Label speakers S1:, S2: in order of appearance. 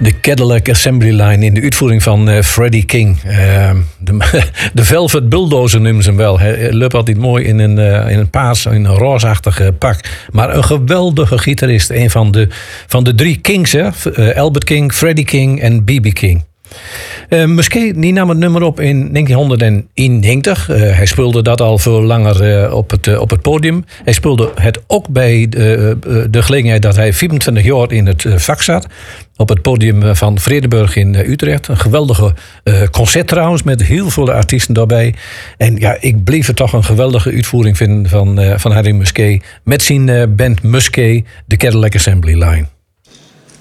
S1: De Cadillac Assembly Line in de uitvoering van Freddie King. De Velvet Bulldozer noemen ze hem wel. Hij loopt altijd mooi in een paars, in een roosachtig pak. Maar een geweldige gitarist. Een van de drie Kings. Albert King, Freddie King en B.B. King. Musquet die nam het nummer op in 1991. Hij speelde dat al veel langer op het podium. Hij speelde het ook bij de gelegenheid dat hij 24 jaar in het vak zat. Op het podium van Vredenburg in Utrecht. Een geweldige concert trouwens, met heel veel artiesten daarbij. En ja, ik bleef het toch een geweldige uitvoering vinden van Harry Musquet. Met zijn band Musquet, de Cadillac Assembly Line.